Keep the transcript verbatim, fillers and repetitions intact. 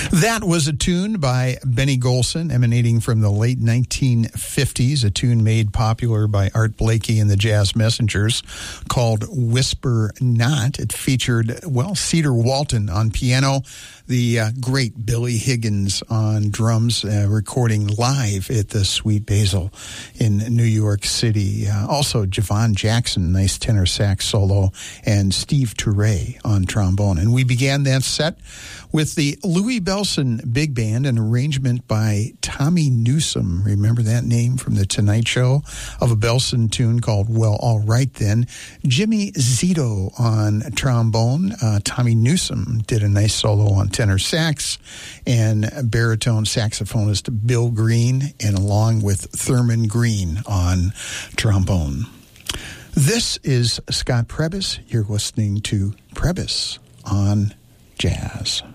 That was a tune by Benny Golson, emanating from the late nineteen fifties, a tune made popular by Art Blakey and the Jazz Messengers called Whisper Not. It featured, well, Cedar Walton on piano, the uh, great Billy Higgins on drums, uh, recording live at the Sweet Basil in New York City. Uh, also, Javon Jackson, nice tenor sax solo, and Steve Turre on trombone. And we began that set with the Louis Bellson Big Band, an arrangement by Tommy Newsom. Remember that name from The Tonight Show? Of a Bellson tune called Well, All Right Then. Jimmy Zito on trombone. Uh, Tommy Newsom did a nice solo on tenor sax, and baritone saxophonist Bill Green, and along with Thurman Green on trombone. This is Scott Prebys. You're listening to Prebys on Jazz.